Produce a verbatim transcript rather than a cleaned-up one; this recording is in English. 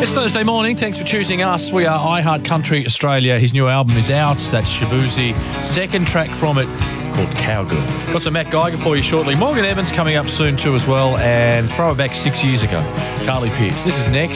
It's Thursday morning. Thanks for choosing us. We are iHeart Country Australia. His new album is out. That's Shaboozey. Second track from it called Cowgirl. Got some Matt Geiger for you shortly. Morgan Evans coming up soon too as well. And throw it back six years ago. Carly Pearce. This is next.